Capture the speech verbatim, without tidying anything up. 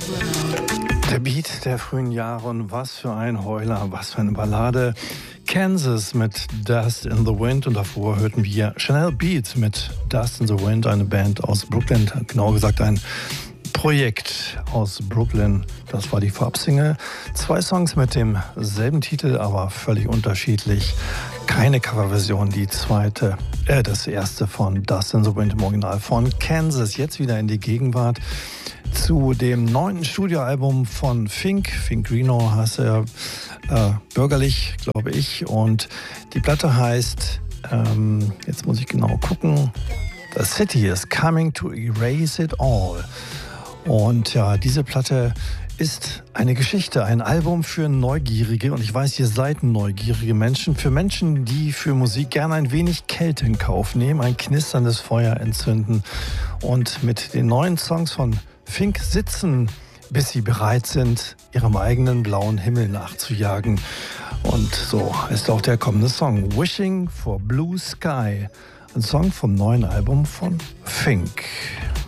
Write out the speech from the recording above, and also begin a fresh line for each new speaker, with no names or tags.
Der Beat der frühen Jahre und was für ein Heuler, was für eine Ballade. Kansas mit Dust in the Wind und davor hörten wir Chanel Beat mit Dust in the Wind, eine Band aus Brooklyn, genauer gesagt ein Projekt aus Brooklyn. Das war die Farbsingle. Zwei Songs mit demselben Titel, aber völlig unterschiedlich. Keine Coverversion, die zweite, äh, das erste von Dust in the Wind im Original von Kansas. Jetzt wieder in die Gegenwart zu dem neunten Studioalbum von Fink. Fink Reno heißt er äh, bürgerlich, glaube ich. Und die Platte heißt, ähm, jetzt muss ich genau gucken, The City is Coming to Erase It All. Und ja, diese Platte ist eine Geschichte, ein Album für Neugierige. Und ich weiß, ihr seid neugierige Menschen. Für Menschen, die für Musik gerne ein wenig Kälte in Kauf nehmen, ein knisterndes Feuer entzünden und mit den neuen Songs von Fink sitzen, bis sie bereit sind, ihrem eigenen blauen Himmel nachzujagen. Und so ist auch der kommende Song, Wishing for Blue Sky. Ein Song vom neuen Album von Fink.